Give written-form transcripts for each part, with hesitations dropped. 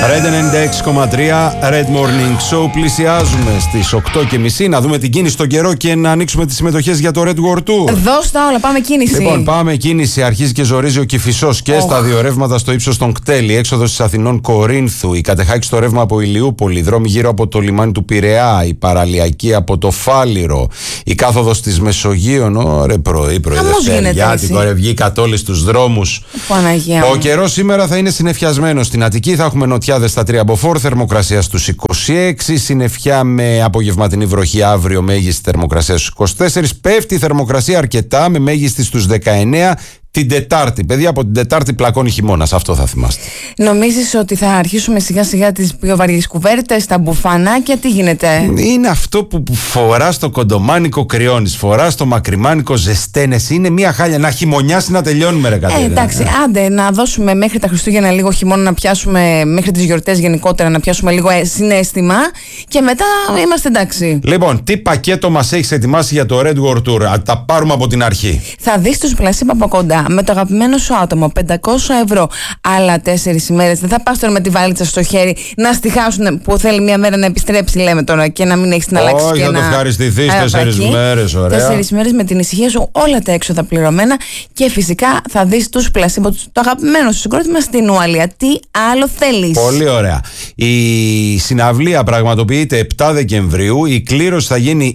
Red 96,3 Red Morning Show. Πλησιάζουμε στις 8:30 να δούμε την κίνηση στον καιρό και να ανοίξουμε τις συμμετοχές για το Red World Tour. Δώσ' τα όλα, πάμε κίνηση. Λοιπόν, πάμε κίνηση. Αρχίζει και ζορίζει ο Κηφισός και στα δύο ρεύματα στο ύψος των Κτέλη. Έξοδος της Αθηνών Κορίνθου. Η Κατεχάκη στο ρεύμα από Ηλιούπολη. Δρόμοι γύρω από το λιμάνι του Πειραιά. Η παραλιακή από το Φάληρο. Η κάθοδος της Μεσογείων. Ωραία, πρωί. Δευτεριάτικο, βγήκα όλοι στους δρόμους. Παναγία. Ο καιρός σήμερα θα είναι συννεφιασμένος. Στην Αττική θα έχουμε νοτιάδες στα 3 μποφόρ, θερμοκρασία στους 26. Συννεφιά με απογευματινή βροχή αύριο, μέγιστη θερμοκρασία στους 24. Πέφτει η θερμοκρασία αρκετά με μέγιστη στους 19. Την Τετάρτη. Παιδιά, από την Τετάρτη πλακώνει χειμώνας. Αυτό θα θυμάστε. Νομίζεις ότι θα αρχίσουμε σιγά σιγά τις πιο βαριές κουβέρτες, τα μπουφανάκια, τι γίνεται? Είναι αυτό που φοράς το κοντομάνικο κρυώνεις, φοράς το μακριμάνικο ζεσταίνεσαι. Είναι μια χάλια. Να χειμωνιάσει να τελειώνουμε, ρε Κατερίνα. Εντάξει, άντε να δώσουμε μέχρι τα Χριστούγεννα λίγο χειμώνα, να πιάσουμε μέχρι τις γιορτές γενικότερα, να πιάσουμε λίγο συναίσθημα και μετά είμαστε εντάξει. Λοιπόν, τι πακέτο μας έχεις ετοιμάσει για το Red World Tour? Α, τα πάρουμε από την αρχή. Θα δεις τους πλασίμπα από κοντά. Με το αγαπημένο σου άτομο, 500 ευρώ. Άλλα 4 ημέρες. Δεν θα πας τώρα με τη βαλίτσα στο χέρι να στιχάσουν που θέλει μια μέρα να επιστρέψει, λέμε τώρα, και να μην έχεις την αλλάξει. Όχι, θα το ευχαριστηθείς 4 μέρες, ωραία. 4 μέρες με την ησυχία σου, όλα τα έξοδα πληρωμένα και φυσικά θα δεις τους πλασίμπο, το αγαπημένο σου συγκρότημα στην Ουαλία. Τι άλλο θέλεις? Πολύ ωραία. Η συναυλία πραγματοποιείται 7 Δεκεμβρίου. Η κλήρωση θα γίνει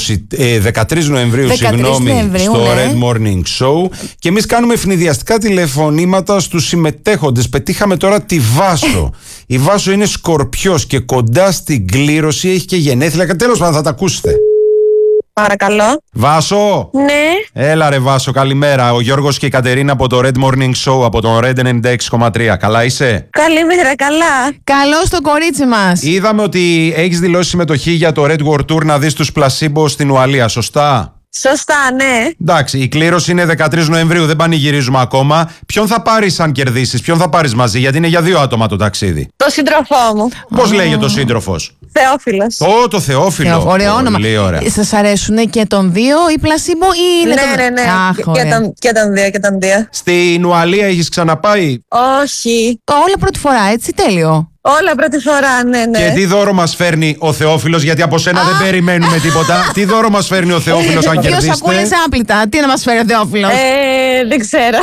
13 Νοεμβρίου, στο Red Morning Show. Και εμείς κάνουμε ευνηδιαστικά τηλεφωνήματα στους συμμετέχοντες. Πετύχαμε τώρα τη Βάσο. Η Βάσο είναι Σκορπιός και κοντά στην κλήρωση έχει και γενέθλια. Τέλος πάντων, θα τα ακούσετε. Παρακαλώ. Βάσο! Ναι. Έλα ρε Βάσο, καλημέρα. Ο Γιώργος και η Κατερίνα από το Red Morning Show, από τον Red 96,3. Καλά είσαι? Καλημέρα, καλά. Καλώς το κορίτσι μας. Είδαμε ότι έχεις δηλώσει συμμετοχή για το Red World Tour να δεις τους πλασίμπο στην Ουαλία, σωστά? Σωστά, ναι. Εντάξει, η κλήρωση είναι 13 Νοεμβρίου, δεν πανηγυρίζουμε ακόμα. Ποιον θα πάρεις αν κερδίσεις, ποιον θα πάρεις μαζί, γιατί είναι για 2 άτομα το ταξίδι? Το σύντροφό μου. Πώς λέγεται ο σύντροφος? Θεόφιλος. Το Θεόφιλο. Ωραίο όνομα. Πολύ ωραία. Σας αρέσουν και τον δύο οι πλασίμπο ή είναι Ναι. Και τον δύο. Στην Ουαλία έχεις ξαναπάει? Όχι. Όλα πρώτη φορά, έτσι, τέλειο. Όλα πρώτη φορά, ναι. Και τι δώρο μας φέρνει ο Θεόφιλος, γιατί από σένα δεν περιμένουμε τίποτα. Τι δώρο μας φέρνει ο Θεόφιλος αν κερδίσετε? Ποιος ακούνε άπλυτα, τι να μας φέρει ο Θεόφιλος? Δεν ξέρω.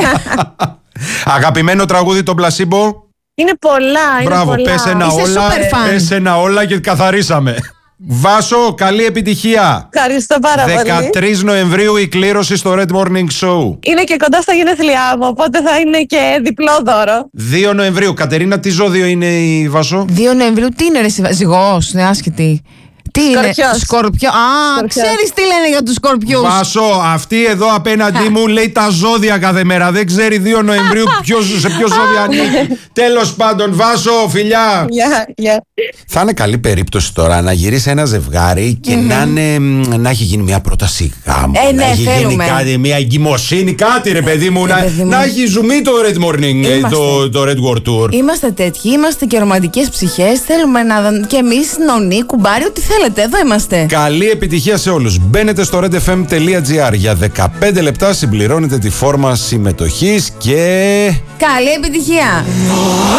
Αγαπημένο τραγούδι των πλασίμπο? Είναι πολλά. Μπράβο, είναι πολλά. πες ένα όλα και καθαρίσαμε. Βάσο, καλή επιτυχία. Ευχαριστώ πάρα πολύ. 13 Νοεμβρίου η κλήρωση στο Red Morning Show. Είναι και κοντά στα γενέθλιά μου, οπότε θα είναι και διπλό δώρο. 2 Νοεμβρίου. Κατερίνα, τι ζώδιο είναι η Βάσο? 2 Νοεμβρίου, τι είναι ρε ζυγός, είναι άσχετη. Τι είναι? Σκορπιό. Ξέρεις τι λένε για τους σκορπιούς? Βάσο, αυτή εδώ απέναντί μου λέει τα ζώδια κάθε μέρα. Δεν ξέρει 2 Νοεμβρίου σε ποιο ζώδιο ανήκει. Τέλος πάντων, Βάσο, φιλιά. Γεια. Θα είναι καλή περίπτωση τώρα να γυρίσει ένα ζευγάρι και να έχει γίνει μια πρόταση γάμου. Ναι, να έχει γίνει θέλουμε. κάτι, μια εγκυμοσύνη, κάτι ρε παιδί μου. Να έχει ζουμί το Red Morning, το Red World Tour. Είμαστε τέτοιοι, είμαστε και ρομαντικές ψυχές. Θέλουμε να και εμείς νονί, κουμπάρι, ό,τι θέλετε. Εδώ είμαστε. Καλή επιτυχία σε όλους. Μπαίνετε στο redfm.gr. Για 15 λεπτά συμπληρώνετε τη φόρμα συμμετοχής και... Καλή επιτυχία.